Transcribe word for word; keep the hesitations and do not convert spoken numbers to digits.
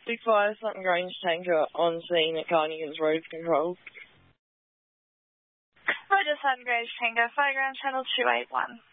Big Fire, Sutton Grange tanker on scene at Carnigan's Road Control. Roger, Sutton Grange Tango, Fireground Channel two eight one.